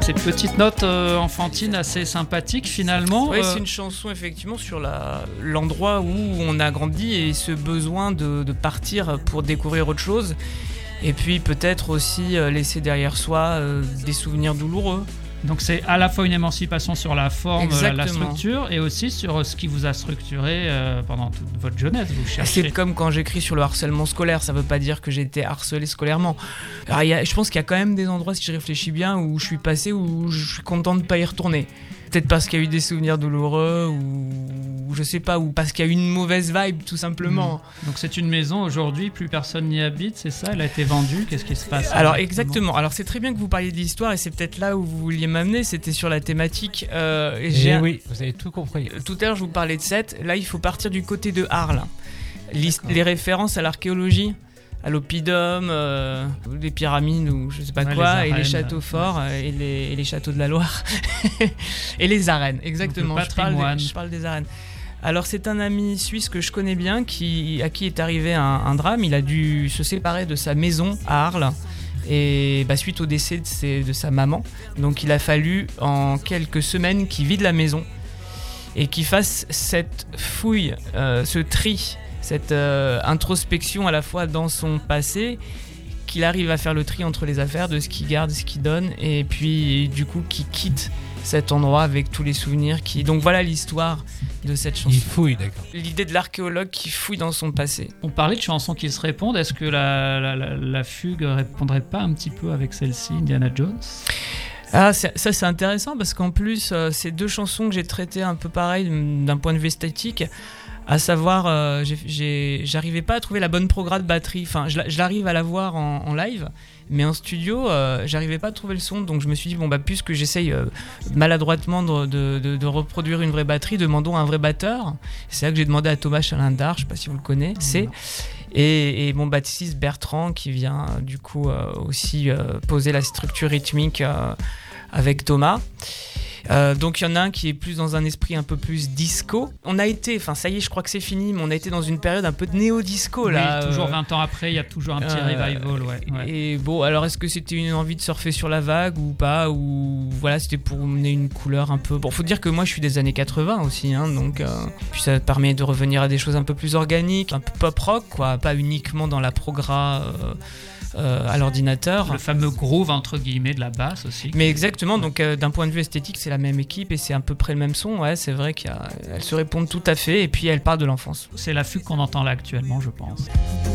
Ces petites notes enfantines assez sympathiques finalement. Oui, c'est une chanson effectivement sur l'endroit où on a grandi et ce besoin de partir pour découvrir autre chose. Et puis peut-être aussi laisser derrière soi des souvenirs douloureux. Donc c'est à la fois une émancipation sur la forme, la structure, et aussi sur ce qui vous a structuré pendant toute votre jeunesse. Vous cherchez. C'est comme quand j'écris sur le harcèlement scolaire, ça veut pas dire que j'ai été harcelé scolairement. Alors, je pense qu'il y a quand même des endroits, si je réfléchis bien, où je suis passé, où je suis content de pas y retourner. Peut-être parce qu'il y a eu des souvenirs douloureux, ou je sais pas, ou parce qu'il y a eu une mauvaise vibe, tout simplement. Donc c'est une maison aujourd'hui, plus personne n'y habite, c'est ça? Elle a été vendue, qu'est-ce qui se passe? Alors exactement, alors c'est très bien que vous parliez de l'histoire, et c'est peut-être là où vous vouliez m'amener, c'était sur la thématique. Oui, vous avez tout compris. Tout à l'heure je vous parlais de Sète, là il faut partir du côté de Arles. Les références à l'archéologie, à l'oppidum, les pyramides ou je sais pas quoi, arènes, et les châteaux forts, et les châteaux de la Loire et les arènes, exactement. Je parle des arènes. Alors c'est un ami suisse que je connais bien à qui est arrivé un drame. Il a dû se séparer de sa maison à Arles et suite au décès de sa maman. Donc il a fallu en quelques semaines qu'il vide la maison et qu'il fasse cette fouille, ce tri, cette introspection à la fois dans son passé, qu'il arrive à faire le tri entre les affaires, de ce qu'il garde, ce qu'il donne, et puis du coup qu'il quitte cet endroit avec tous les souvenirs donc voilà l'histoire de cette chanson. Il fouille, d'accord. L'idée de l'archéologue qui fouille dans son passé. On parlait de chansons qui se répondent, est-ce que la fugue répondrait pas un petit peu avec celle-ci, Indiana Jones ? Ça c'est intéressant parce qu'en plus c'est deux chansons que j'ai traitées un peu pareil d'un point de vue esthétique. À savoir, j'arrivais pas à trouver la bonne prograde de batterie. Enfin, je l'arrive à la voir en live, mais en studio, j'arrivais pas à trouver le son. Donc je me suis dit, puisque j'essaye maladroitement de reproduire une vraie batterie, demandons à un vrai batteur. C'est là que j'ai demandé à Thomas Chalindar, je sais pas si vous le connaissez, et mon bassiste Bertrand qui vient du coup aussi poser la structure rythmique avec Thomas. Donc il y en a un qui est plus dans un esprit un peu plus disco. On a été, ça y est, je crois que c'est fini, mais on a été dans une période un peu de néo-disco là. Oui, toujours 20 ans après, il y a toujours un petit revival, ouais. Et bon, alors est-ce que c'était une envie de surfer sur la vague ou pas, ou voilà, c'était pour mener une couleur un peu. Bon, faut dire que moi je suis des années 80 aussi, donc puis ça permet de revenir à des choses un peu plus organiques, un peu pop rock, quoi, pas uniquement dans la progra. À l'ordinateur. Le fameux groove entre guillemets de la basse aussi. Mais exactement, donc d'un point de vue esthétique, c'est la même équipe et c'est à peu près le même son. Ouais, c'est vrai qu'elles se répondent tout à fait et puis elles parlent de l'enfance. C'est la fugue qu'on entend là actuellement, je pense.